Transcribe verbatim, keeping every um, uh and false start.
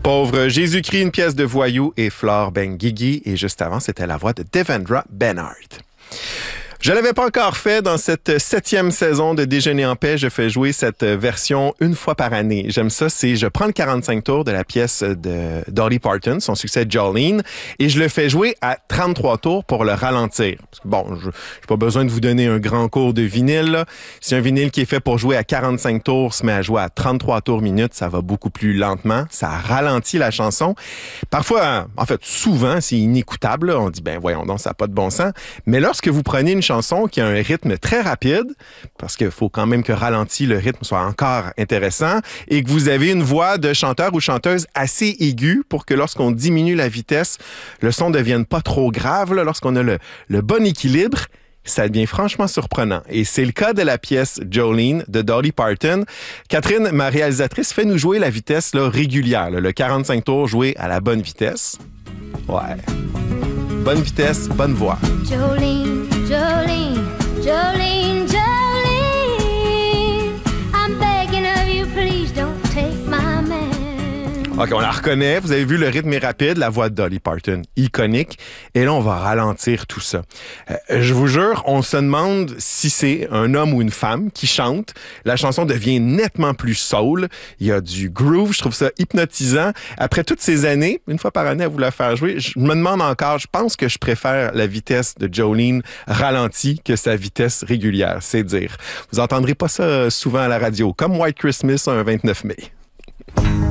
Pauvre Jésus-Christ, une pièce de Voyou et Flore Benguigui. Et juste avant, c'était la voix de Devendra Banhart. Je l'avais pas encore fait dans cette septième saison de Déjeuner en paix. Je fais jouer cette version une fois par année. J'aime ça, c'est je prends le quarante-cinq tours de la pièce de Dolly Parton, son succès Jolene, et je le fais jouer à trente-trois tours pour le ralentir. Parce que bon, je n'ai pas besoin de vous donner un grand cours de vinyle, là. Si un vinyle qui est fait pour jouer à quarante-cinq tours se met à jouer à trente-trois tours minutes, ça va beaucoup plus lentement. Ça ralentit la chanson. Parfois, en fait, souvent, c'est inécoutable, là. On dit, ben voyons donc, ça n'a pas de bon sens. Mais lorsque vous prenez une chanson qui a un rythme très rapide, parce qu'il faut quand même que ralenti, le rythme soit encore intéressant, et que vous avez une voix de chanteur ou chanteuse assez aiguë pour que lorsqu'on diminue la vitesse, le son ne devienne pas trop grave, là, lorsqu'on a le, le bon équilibre, ça devient franchement surprenant. Et c'est le cas de la pièce Jolene de Dolly Parton. Catherine, ma réalisatrice, fait nous jouer la vitesse là, régulière, là, le quarante-cinq tours joué à la bonne vitesse. Ouais. Bonne vitesse, bonne voix. Jolene, Jolene, Jolene, Jolene, I'm begging of you, please don't take my man. OK, on la reconnaît. Vous avez vu, le rythme est rapide, la voix de Dolly Parton, iconique. Et là, on va ralentir tout ça. Euh, je vous jure, on se demande si c'est un homme ou une femme qui chante. La chanson devient nettement plus soul. Il y a du groove, je trouve ça hypnotisant. Après toutes ces années, une fois par année à vous la faire jouer, je me demande encore, je pense que je préfère la vitesse de Jolene ralentie que sa vitesse régulière, c'est dire. Vous entendrez pas ça souvent à la radio, comme White Christmas un vingt-neuf mai.